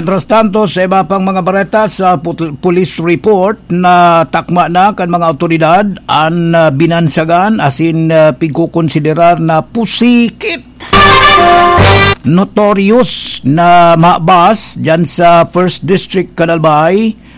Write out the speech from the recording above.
Mientras tanto, sa iba pang mga bareta sa police report na takma na kan mga otoridad ang binansagan asin pigkukonsiderar na pusikit notorious na maabas dyan sa 1st District Canalbay